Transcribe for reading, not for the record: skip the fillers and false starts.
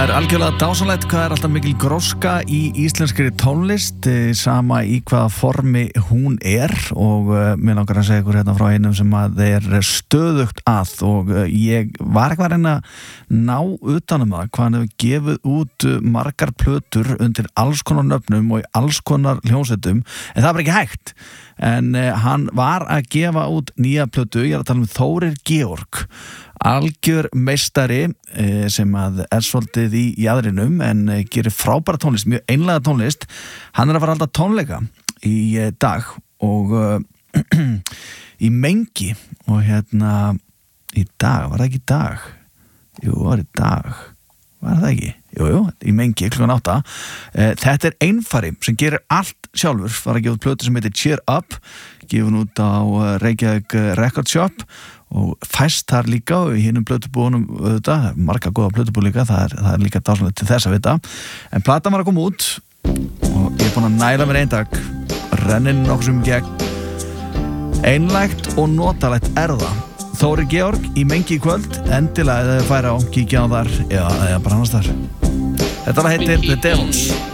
Það algjörlega dásanlegt hvað alltaf mikil gróska í íslenskri tónlist, sama í hvaða formi hún og mér langar að segja ykkur hérna frá einum sem að stöðugt að og ég var ekki að reyna að ná utanum það hvað hann hefur gefið út margar plötur undir alls konar nöfnum og í alls konar hljómsveitum, en það var ekki hægt. En hann var að gefa út nýja plötu, ég er að tala Þórir Georg, algjör meistari sem að svolítið í jaðrinum en gerir frábæra tónlist, mjög einlega tónlist. Hann að fara alltaf tónleika í dag og í Mengi og hérna í dag, var það ekki í dag? Jú, var í dag. Var það ekki? Jú, í Mengi, klukkan 8. Þetta Einfari sem gerir allt sjálfur, var að gefa út plötu sem heitir Cheer Up, gefin út á Reykjavík Record Shop og fæst þar líka og í hinum plötubúunum auðvitað, marga góða plötubú líka, það er líka dásanlegt til þess að vita. En platan var að koma út og ég er búin að næla mér einn dag, rennin nokkuð sem gegn, einlægt og notalegt það. Þórir Georg í Mengi í kvöld, endilega eða þið færa á, kíkja á þar eða bara annars þar. Þetta heitir The Devils.